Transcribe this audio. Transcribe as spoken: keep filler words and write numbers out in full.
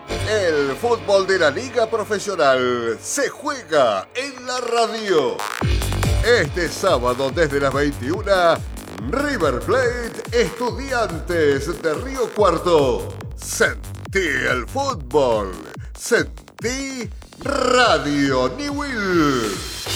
El fútbol de la liga profesional se juega en la radio. Este sábado desde las veintiuna, River Plate, Estudiantes de Río Cuarto. Sentí el fútbol. Sentí Radio Newell.